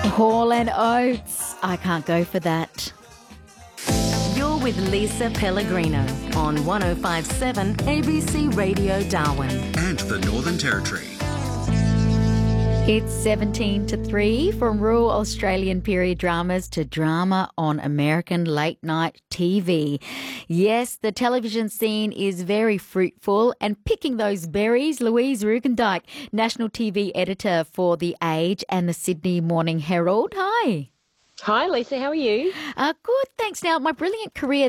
Hall and Oates. I can't go for that. You're with Lisa Pellegrino on 105.7 ABC Radio Darwin. And the Northern Territory. It's 17 to 3, from rural Australian period dramas to drama on American late night TV. Yes, the television scene is very fruitful, and picking those berries, Louise Rugendijk, national TV editor for The Age and the Sydney Morning Herald. Hi. Hi, Lisa. How are you? Good, thanks. Now, my brilliant career